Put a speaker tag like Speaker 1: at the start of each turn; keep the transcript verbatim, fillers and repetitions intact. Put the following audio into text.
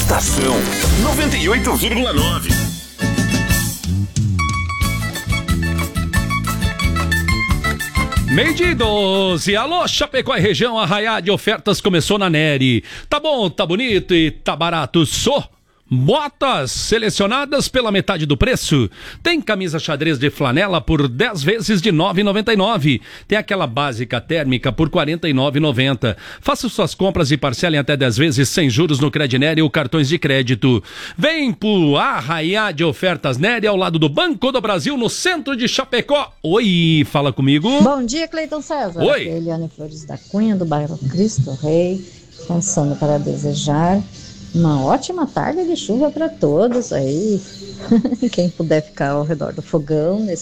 Speaker 1: Estação noventa e oito vírgula nove.
Speaker 2: Meio-dia e doze. Alô, Chapecó e região, arraiá de ofertas começou na Neri. Tá bom, tá bonito e tá barato. Só botas selecionadas pela metade do preço. Tem camisa xadrez de flanela por dez vezes de nove reais e noventa e nove centavos. Tem aquela básica térmica por quarenta e nove reais e noventa centavos. Faça suas compras e parcelem até dez vezes sem juros no Credineri ou cartões de crédito. Vem pro arraiá de ofertas Neri ao lado do Banco do Brasil, no centro de Chapecó. Oi, fala comigo.
Speaker 3: Bom dia, Cleiton César.
Speaker 2: Oi.
Speaker 3: Aqui é Eliane Flores da Cunha, do bairro Cristo Rei, passando para desejar uma ótima tarde de chuva para todos aí. Quem puder ficar ao redor do fogão nesse